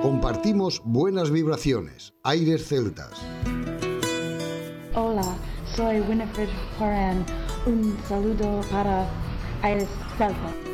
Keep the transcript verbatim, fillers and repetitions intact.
Compartimos buenas vibraciones, aires celtas. Hola, soy Winifred Horan. Un saludo para Aires Celtas.